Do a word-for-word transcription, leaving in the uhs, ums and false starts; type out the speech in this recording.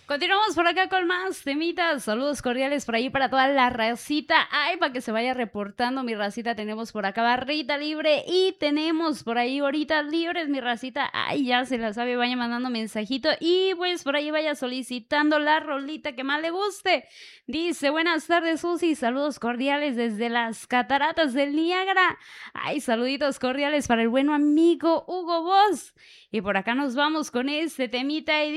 Continuamos por acá con más temitas. Saludos cordiales por ahí para toda la racita. Ay, para que se vaya reportando mi racita. Tenemos por acá barrita libre y tenemos por ahí horitas libres, mi racita. Ay, ya se la sabe, vaya mandando mensajito y pues por ahí vaya solicitando la rolita que más le guste. Dice, buenas tardes, Susi. Saludos cordiales desde las cataratas del Niágara. Ay, saluditos cordiales para el bueno amigo Hugo Boss. Y por acá nos vamos con este temita y